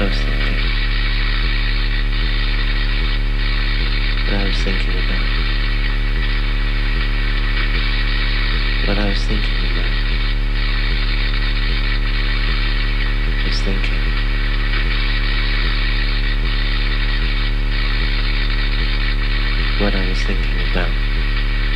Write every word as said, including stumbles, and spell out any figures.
I was thinking. What I was thinking about. What I was thinking about. Was thinking. What I was thinking about.